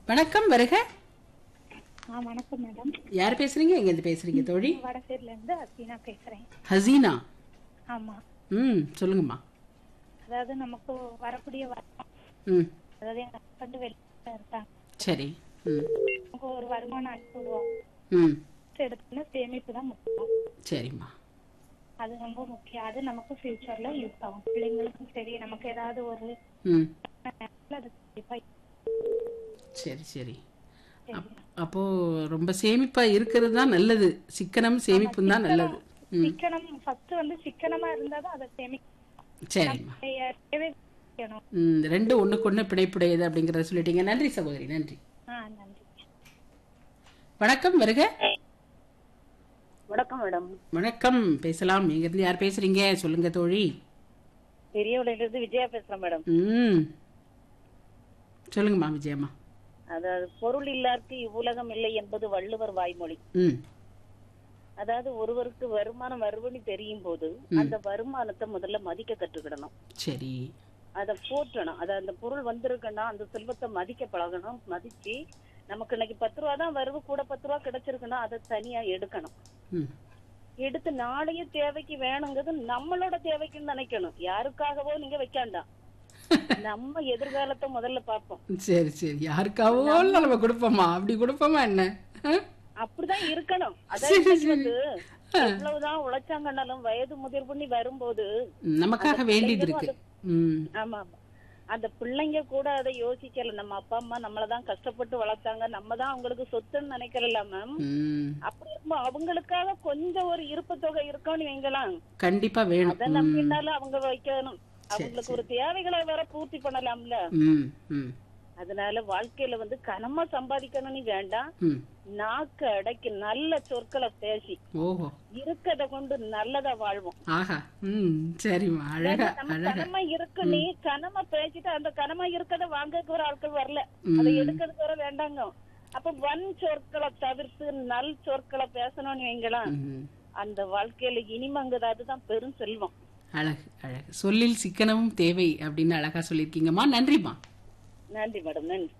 வணக்கம், வருக. வணக்கம் மேடம். யார் பேசுறீங்க? எங்க இருந்து பேசுறீங்க தோழி? வடசேரில இருந்து ஹசீனா பேசுறேன். ஹசீனா. ஆமா. சொல்லுங்கம்மா. அதாவது நமக்கு வரக்கூடிய ம் அதாவது எங்க ஹஸ்பண்ட் வெளியில இருக்காங்க. சரி. நமக்கு ஒரு வருமானம் அனுப்பி விடுவாங்க. ம் எடுத்துன்னு சேமிப்பு தான் முக்கியம். சரிம்மா. அது ரொம்ப முக்கியம். அது நமக்கு ஃபியூச்சர்ல யூஸ் ஆகும். பிள்ளைங்களுக்கும் சரி, நமக்கு ஏதாவது ஒரு ம் நேரத்துல அது கண்டிப்பா சரி சரி. சரி. அப்போ ரொம்ப சேமிப்பா இருக்கிறது தான் நல்லது. சிக்கனம் சேமிப்பும் தான் நல்லது. சிக்கனம் ஃபர்ஸ்ட் வந்து சிக்கனமா இருந்தாதான் அதை சேமிக்கணும். சரிம்மா. தேவை வைக்கணும். ரெண்டும் ஒண்ணுக்கு ஒண்ணு பிணைப்புடையது அப்படிங்கறத சொல்லிட்டீங்க. நன்றி சகோதரி, நன்றி. நன்றி. வணக்கம், வருக. வணக்கம் மேடம். வணக்கம், பேசலாம். எங்க இருந்து யார் பேசுறீங்க? சொல்லுங்க தோழி. பெரியவளையில இருந்து விஜயா பேசுறேன் மேடம். சொல்லுங்கம்மா விஜயம்மா. அதாவது பொருள் இல்லாருக்கு இவ்வுலகம் இல்லை என்பது வள்ளுவர் வாய்மொழி. அதாவது ஒருவருக்கு வருமானம் வருவனி தெரியும் போது அந்த வருமானத்தை முதல்ல மதிக்க கற்றுக்கிடணும். சரி. அதை போற்றணும். அந்த பொருள் வந்திருக்குன்னா அந்த செல்வத்தை மதிக்க பழகணும். மதிச்சு நமக்கு இன்னைக்கு 10 ரூபா தான் வருது, கூட 10 ரூபா கிடைச்சிருக்குன்னா அதை தனியா எடுக்கணும். எடுத்து நாளைய தேவைக்கு வேணுங்கிறது நம்மளோட தேவைக்குன்னு நினைக்கணும். யாருக்காகவோ நீங்க வைக்காண்டாம். நம்ம எதிர்காலத்தை முதல்ல பார்ப்போம். சரி சரி. யாருக்காவோ நம்ம கொடுப்போமா? அப்படி கொடுப்போமா என்ன? அப்படிதான் இருக்கணும். அதாவது எவ்வளவுதான் உழைச்சாங்கன்னாலும் வயது முதிர் பண்ணி வரும்போது நமக்காக வேண்டியது இருக்கு. ஆமா ஆமா. அந்த பிள்ளைங்க கூட அதை யோசிக்கல. நம்ம அப்பா அம்மா நம்மளதான் கஷ்டப்பட்டு வளர்த்தாங்க, நம்ம தான் அவங்களுக்கு சொத்துன்னு நினைக்கல மேம். அப்படி இருக்கும் அவங்களுக்காக கொஞ்சம் ஒரு இருப்பு தொகை இருக்கும்னு வைங்கலாம். கண்டிப்பா வேணும். அதை நம்பினாலும் அவங்க வைக்கணும். அவங்களுக்கு ஒரு தேவைகளை வேற பூர்த்தி பண்ணலாம்ல. அதனால வாழ்க்கையில வந்து கனமா சம்பாதிக்கணும்னு வேண்டாம். நாக்கு அடக்கி நல்ல சொற்களை பேசி இருக்கத கொண்டு நல்லதா வாழ்வோம். சரிம்மா, அழகா அழகா. கனமா இருக்கு, நீ கனமா பேசிட்டு அந்த கனமா இருக்கத வாங்க ஒரு ஆட்கள் வரல, அதை எடுக்கிறதுக்கு வர வேண்டாங்க. அப்ப வன் சொற்களை தவிர்த்து நல் சொற்களை பேசணும்னு வைங்களாம். அந்த வாழ்க்கையில இனிமங்குது. அதுதான் பெரும் செல்வம். அழகு அழகு. சொல்லில் சிக்கனமும் தேவை அப்படின்னு அழகா சொல்லிருக்கீங்கம்மா. நன்றிம்மா. நன்றி மேடம், நன்றி.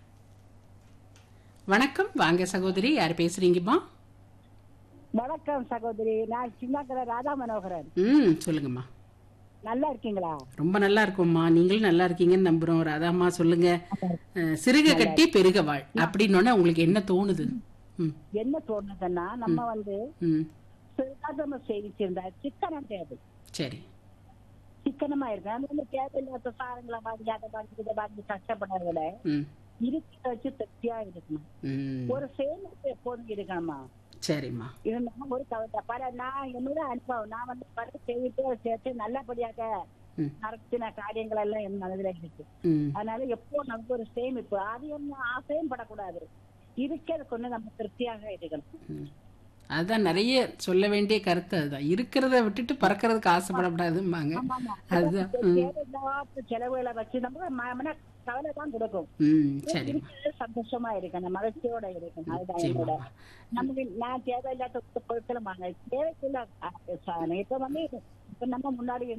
வணக்கம், வாங்க சகோதரி. யார் பேசுறீங்கம்மா? வணக்கம் சகோதரி, நான் சின்னக்கரை ராதா மனோகரன். சொல்லுங்கம்மா. நல்லா இருக்கீங்களா? ரொம்ப நல்லா இருக்கும்மா. நீங்களும் நல்லா இருக்கீங்கன்னு நம்புறோம். ராதாம்மா சொல்லுங்க. சிறுக கட்டி பெருக வாழ் அப்படின்னு உங்களுக்கு என்ன தோணுது? என்ன தோணுதுன்னா, நம்ம வந்து சிறுகாதம சேவிச்சிருந்தா சிக்கனம் தேவை. சரி. சிக்கனமா இருக்கு. அது வந்து தேவையில்லாத சாரங்களை வாங்கி அதை வாங்கி இதை வாங்கி கஷ்டப்படுறதுல இருக்க வச்சு திருப்தியா இருக்கணும். ஒரு சேமிப்பு எப்போதும் இருக்கணுமா? சரிம்மா. இருந்தாலும் ஒரு கவலை பல நான் என்னோட அனுபவம், நான் வந்து பல சேமிப்பு சேர்த்து நல்லபடியாக நடத்தின காரியங்கள் எல்லாம் என் மனதில இருக்கு. அதனால எப்போ நமக்கு ஒரு சேமிப்பு, அது என்ன ஆசையும் படக்கூடாது, இருக்கிறது கொண்டு நம்ம திருப்தியாக இருக்கணும். அதுதான் நிறைய சொல்ல வேண்டிய கருத்து. அதுதான், இருக்கிறத விட்டுட்டு பறக்கிறதுக்கு ஆசைப்படக்கூடாதும்பாங்க. அதுதான் செலவுகளை வச்சு நம்ம கவலை தான் கொடுக்கும். சந்தோஷமா இருக்கணும், மகிழ்ச்சியோட இருக்கணும். அதுதான் என்னோட. நமக்கு நான் தேவையில்லாத பொருட்களும் வாங்க தேவைக்குள்ள இப்ப வந்து இப்ப நம்ம முன்னாடி